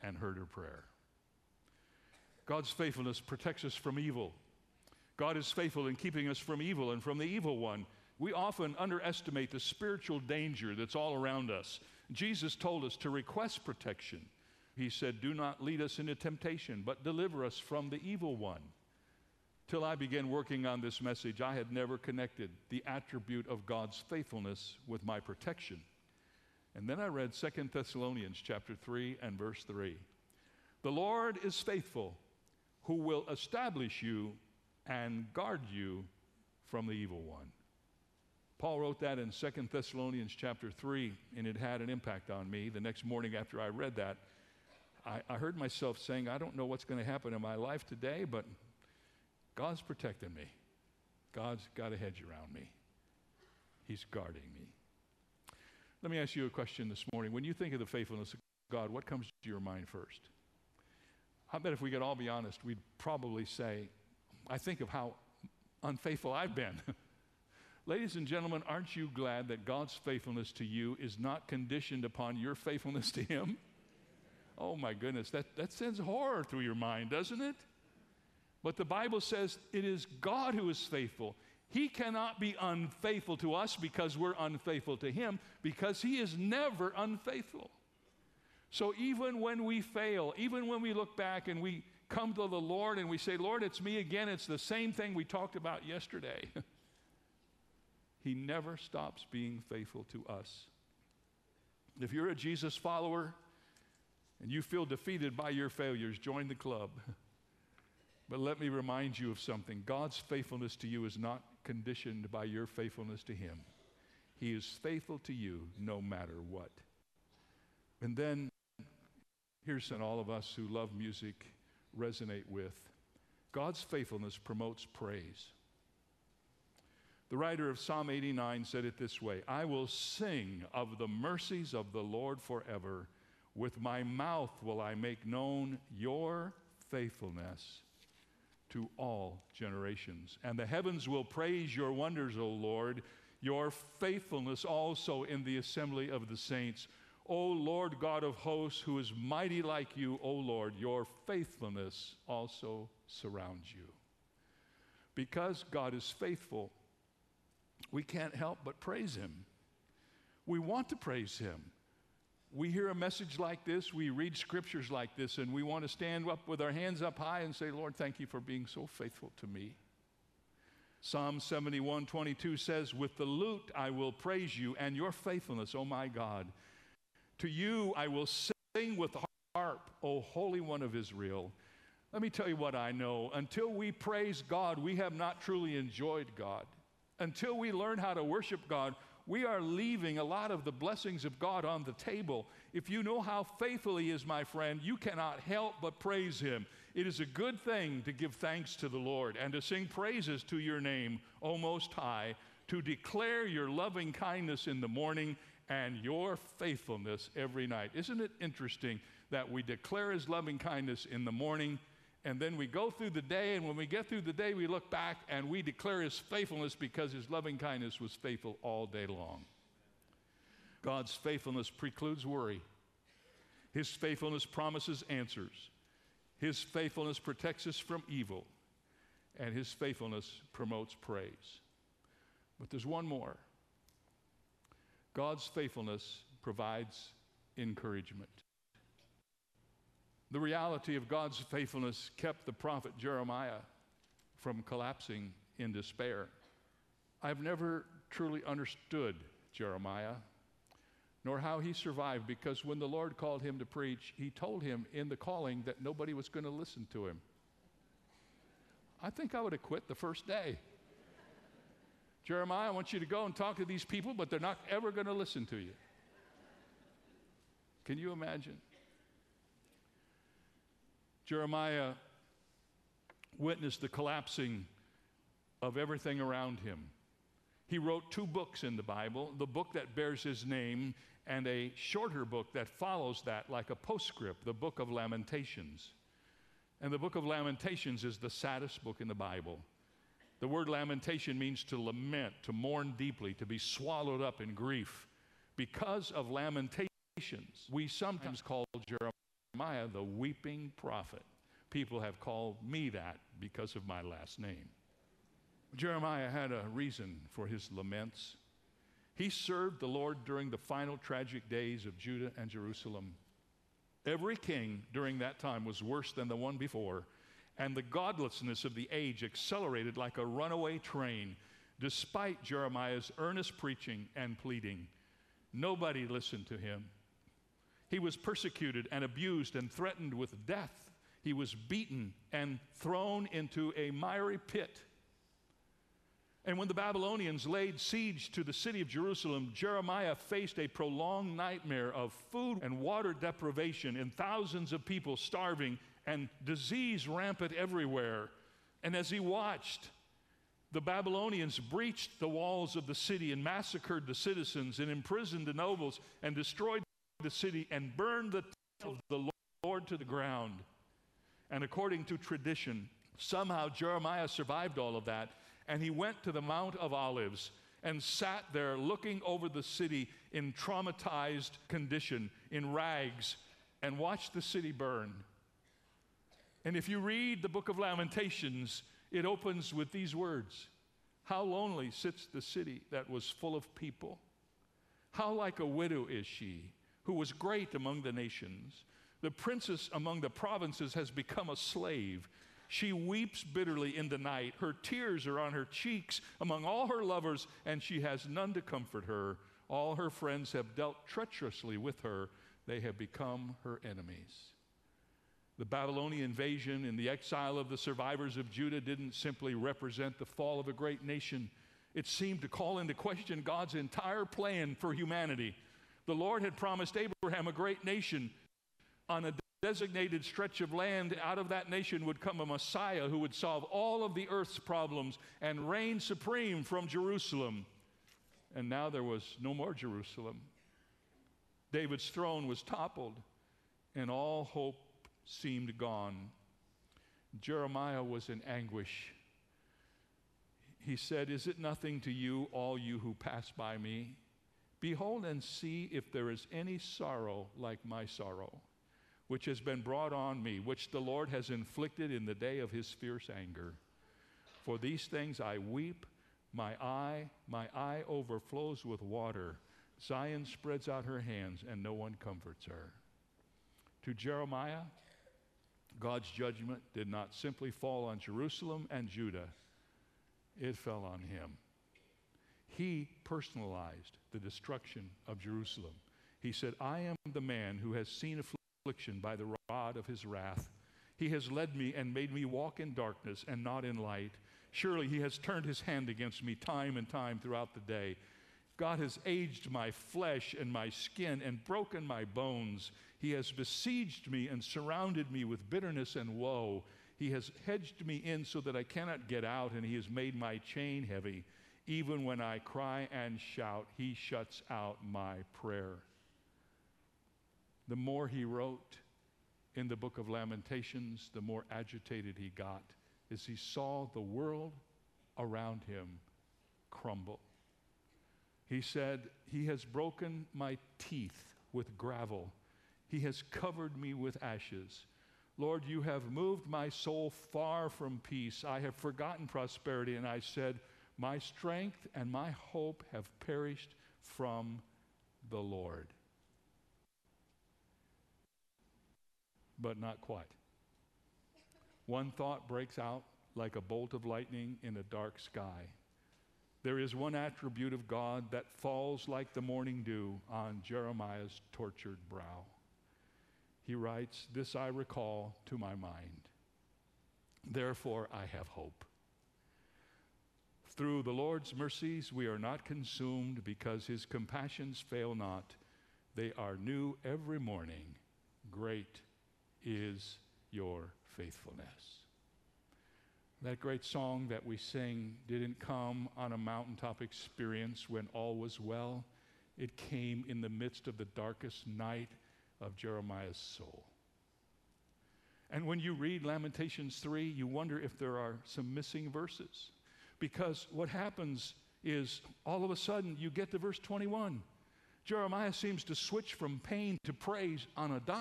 and heard her prayer. God's faithfulness protects us from evil. God is faithful in keeping us from evil and from the evil one. We often underestimate the spiritual danger that's all around us. Jesus told us to request protection. He said, "Do not lead us into temptation, but deliver us from the evil one." Till I began working on this message, I had never connected the attribute of God's faithfulness with my protection. And then I read 2 Thessalonians chapter 3 and verse 3. "The Lord is faithful, who will establish you and guard you from the evil one." Paul wrote that in 2 Thessalonians chapter 3, and it had an impact on me. The next morning after I read that, I heard myself saying, I don't know what's going to happen in my life today, but God's protecting me. God's got a hedge around me. He's guarding me. Let me ask you a question this morning. When you think of the faithfulness of God, what comes to your mind first? I bet if we could all be honest, we'd probably say, I think of how unfaithful I've been. Ladies and gentlemen, aren't you glad that God's faithfulness to you is not conditioned upon your faithfulness to Him? Oh my goodness, that sends horror through your mind, doesn't it? But the Bible says it is God who is faithful. He cannot be unfaithful to us because we're unfaithful to Him, because He is never unfaithful. So even when we fail, even when we look back and we come to the Lord and we say, Lord, it's me again, it's the same thing we talked about yesterday. He never stops being faithful to us. If you're a Jesus follower and you feel defeated by your failures, join the club. But let me remind you of something. God's faithfulness to you is not conditioned by your faithfulness to Him. He is faithful to you no matter what. And then, here's something all of us who love music resonate with. God's faithfulness promotes praise. The writer of Psalm 89 said it this way, "I will sing of the mercies of the Lord forever. With my mouth will I make known your faithfulness to all generations. And the heavens will praise your wonders, O Lord, your faithfulness also in the assembly of the saints. O Lord God of hosts, who is mighty like you, O Lord, your faithfulness also surrounds you." Because God is faithful, we can't help but praise Him. We want to praise Him. We hear a message like this, we read scriptures like this, and we want to stand up with our hands up high and say, Lord, thank you for being so faithful to me. Psalm 71:22 says, "With the lute I will praise you and your faithfulness, O my God. To you I will sing with the harp, O Holy One of Israel." Let me tell you what I know. Until we praise God, we have not truly enjoyed God. Until we learn how to worship God, we are leaving a lot of the blessings of God on the table. If you know how faithful He is, my friend, you cannot help but praise Him. It is a good thing to give thanks to the Lord and to sing praises to your name, O Most High, to declare your loving kindness in the morning and your faithfulness every night. Isn't it interesting that we declare His loving kindness in the morning, and then we go through the day, and when we get through the day, we look back and we declare His faithfulness because His loving kindness was faithful all day long. God's faithfulness precludes worry. His faithfulness promises answers. His faithfulness protects us from evil. And His faithfulness promotes praise. But there's one more. God's faithfulness provides encouragement. The reality of God's faithfulness kept the prophet Jeremiah from collapsing in despair. I've never truly understood Jeremiah, nor how he survived, because when the Lord called him to preach, He told him in the calling that nobody was going to listen to him. I think I would have quit the first day. Jeremiah, I want you to go and talk to these people, but they're not ever going to listen to you. Can you imagine? Jeremiah witnessed the collapsing of everything around him. He wrote 2 books in the Bible, the book that bears his name and a shorter book that follows that like a postscript, the book of Lamentations. And the book of Lamentations is the saddest book in the Bible. The word lamentation means to lament, to mourn deeply, to be swallowed up in grief. Because of Lamentations, we sometimes call Jeremiah Jeremiah, the weeping prophet. People have called me that because of my last name. Jeremiah had a reason for his laments. He served the Lord during the final tragic days of Judah and Jerusalem. Every king during that time was worse than the one before, and the godlessness of the age accelerated like a runaway train, despite Jeremiah's earnest preaching and pleading. Nobody listened to him. He was persecuted and abused and threatened with death. He was beaten and thrown into a miry pit. And when the Babylonians laid siege to the city of Jerusalem, Jeremiah faced a prolonged nightmare of food and water deprivation and thousands of people starving and disease rampant everywhere. And as he watched, the Babylonians breached the walls of the city and massacred the citizens and imprisoned the nobles and destroyed the city and burned the temple of the Lord to the ground. And according to tradition, somehow Jeremiah survived all of that, and he went to the Mount of Olives and sat there looking over the city in traumatized condition, in rags, and watched the city burn. And if you read the book of Lamentations, it opens with these words: "How lonely sits the city that was full of people. How like a widow is she, who was great among the nations. The princess among the provinces has become a slave. She weeps bitterly in the night. Her tears are on her cheeks among all her lovers, and she has none to comfort her. All her friends have dealt treacherously with her. They have become her enemies." The Babylonian invasion and the exile of the survivors of Judah didn't simply represent the fall of a great nation. It seemed to call into question God's entire plan for humanity. The Lord had promised Abraham a great nation. On a designated stretch of land, out of that nation would come a Messiah who would solve all of the earth's problems and reign supreme from Jerusalem. And now there was no more Jerusalem. David's throne was toppled, and all hope seemed gone. Jeremiah was in anguish. He said, "Is it nothing to you, all you who pass by me? Behold and see if there is any sorrow like my sorrow, which has been brought on me, which the Lord has inflicted in the day of his fierce anger. For these things I weep, my eye overflows with water. Zion spreads out her hands, and no one comforts her." To Jeremiah, God's judgment did not simply fall on Jerusalem and Judah. It fell on him. He personalized the destruction of Jerusalem. He said, "I am the man who has seen affliction by the rod of his wrath. He has led me and made me walk in darkness and not in light. Surely he has turned his hand against me time and time throughout the day. God has aged my flesh and my skin and broken my bones. He has besieged me and surrounded me with bitterness and woe. He has hedged me in so that I cannot get out, and he has made my chain heavy. Even when I cry and shout, he shuts out my prayer." The more he wrote in the book of Lamentations, the more agitated he got as he saw the world around him crumble. He said, "He has broken my teeth with gravel. He has covered me with ashes. Lord, you have moved my soul far from peace. I have forgotten prosperity, and I said, my strength and my hope have perished from the Lord." But not quite. One thought breaks out like a bolt of lightning in a dark sky. There is one attribute of God that falls like the morning dew on Jeremiah's tortured brow. He writes, "This I recall to my mind. Therefore I have hope. Through the Lord's mercies we are not consumed, because his compassions fail not. They are new every morning. Great is your faithfulness." That great song that we sing didn't come on a mountaintop experience when all was well. It came in the midst of the darkest night of Jeremiah's soul. And when you read Lamentations 3, you wonder if there are some missing verses. Because what happens is, all of a sudden, you get to verse 21. Jeremiah seems to switch from pain to praise on a dime.